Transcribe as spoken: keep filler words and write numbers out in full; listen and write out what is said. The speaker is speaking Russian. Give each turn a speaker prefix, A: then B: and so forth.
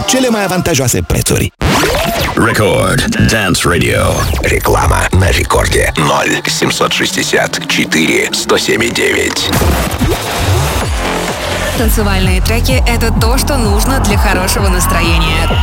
A: cele mai avantajoase prețuri.
B: Record Dance Radio.
C: Реклама на рекорде. ноль семьсот шестьдесят четыре сто семь девять.
D: Танцевальные треки — это то, что нужно для хорошего настроения.